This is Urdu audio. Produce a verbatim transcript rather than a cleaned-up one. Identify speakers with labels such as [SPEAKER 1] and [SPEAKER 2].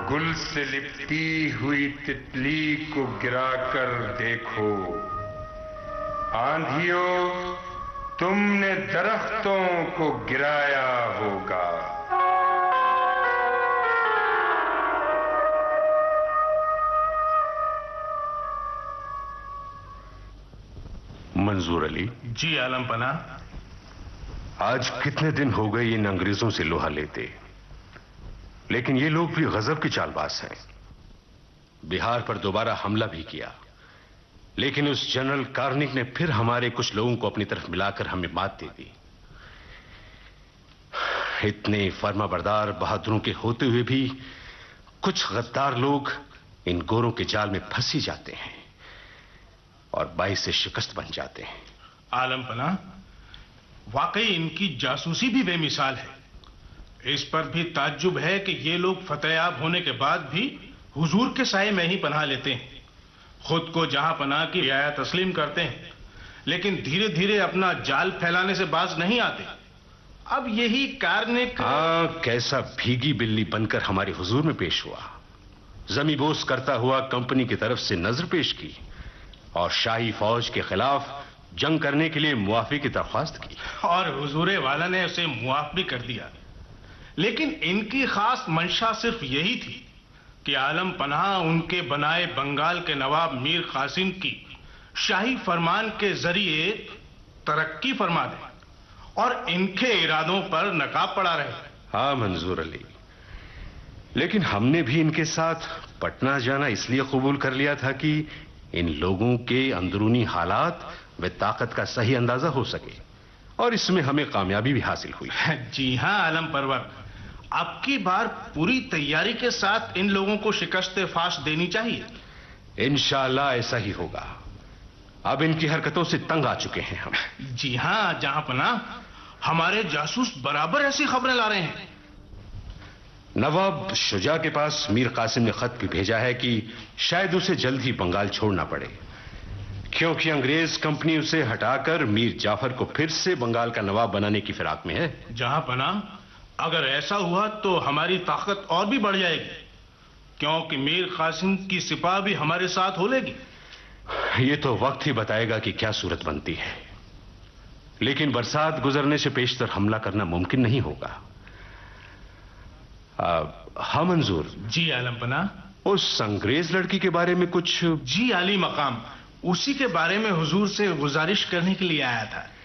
[SPEAKER 1] گل سے لپٹی ہوئی تتلی کو گرا کر دیکھو، آندھیوں تم نے درختوں کو گرایا ہوگا۔
[SPEAKER 2] منظور علی۔
[SPEAKER 3] جی عالم پناہ۔
[SPEAKER 2] آج کتنے دن ہو گئے ان انگریزوں سے لوہا لیتے، لیکن یہ لوگ بھی غضب کے چال باز ہیں۔ بہار پر دوبارہ حملہ بھی کیا، لیکن اس جنرل کارنک نے پھر ہمارے کچھ لوگوں کو اپنی طرف ملا کر ہمیں مات دے دی۔ اتنے فرما بردار بہادروں کے ہوتے ہوئے بھی کچھ غدار لوگ ان گوروں کے جال میں پھنسی جاتے ہیں اور باعث شکست بن جاتے ہیں۔
[SPEAKER 3] عالم پناہ، واقعی ان کی جاسوسی بھی بے مثال ہے۔ اس پر بھی تعجب ہے کہ یہ لوگ فتح یاب ہونے کے بعد بھی حضور کے سائے میں ہی پناہ لیتے ہیں، خود کو جہاں پناہ کی رعایت تسلیم کرتے ہیں، لیکن دھیرے دھیرے اپنا جال پھیلانے سے باز نہیں آتے۔ اب یہی کارنک
[SPEAKER 2] ہاں، کیسا بھیگی بلی بن کر ہمارے حضور میں پیش ہوا، زمیں بوس کرتا ہوا کمپنی کی طرف سے نظر پیش کی اور شاہی فوج کے خلاف جنگ کرنے کے لیے معافی کی درخواست کی،
[SPEAKER 3] اور حضور والا نے اسے معاف بھی کر دیا۔ لیکن ان کی خاص منشا صرف یہی تھی کہ عالم پناہ ان کے بنائے بنگال کے نواب میر قاسم کی شاہی فرمان کے ذریعے ترقی فرما دیں اور ان کے ارادوں پر نقاب پڑا رہے۔
[SPEAKER 2] ہاں منظور علی، لیکن ہم نے بھی ان کے ساتھ پٹنہ جانا اس لیے قبول کر لیا تھا کہ ان لوگوں کے اندرونی حالات و طاقت کا صحیح اندازہ ہو سکے، اور اس میں ہمیں کامیابی بھی حاصل ہوئی۔
[SPEAKER 3] جی ہاں عالم پرور، اب کی بار پوری تیاری کے ساتھ ان لوگوں کو شکست فاش دینی چاہیے۔
[SPEAKER 2] انشاءاللہ ایسا ہی ہوگا۔ اب ان کی حرکتوں سے تنگ آ چکے ہیں ہم۔
[SPEAKER 3] جی ہاں جہاں پناہ، ہمارے جاسوس برابر ایسی خبریں لا رہے ہیں۔
[SPEAKER 2] نواب شجاع کے پاس میر قاسم نے خط بھی بھیجا ہے کہ شاید اسے جلد ہی بنگال چھوڑنا پڑے، کیونکہ انگریز کمپنی اسے ہٹا کر میر جعفر کو پھر سے بنگال کا نواب بنانے کی فراق میں ہے۔
[SPEAKER 3] جہاں پناہ، اگر ایسا ہوا تو ہماری طاقت اور بھی بڑھ جائے گی، کیونکہ میر قاسم کی سپاہ بھی ہمارے ساتھ ہو لے گی۔
[SPEAKER 2] یہ تو وقت ہی بتائے گا کہ کیا صورت بنتی ہے، لیکن برسات گزرنے سے پیشتر حملہ کرنا ممکن نہیں ہوگا۔ ہاں منظور۔
[SPEAKER 3] جی عالم پناہ۔
[SPEAKER 2] اس انگریز لڑکی کے بارے میں کچھ؟
[SPEAKER 3] جی عالی مقام، اسی کے بارے میں حضور سے گزارش کرنے کے لیے آیا تھا۔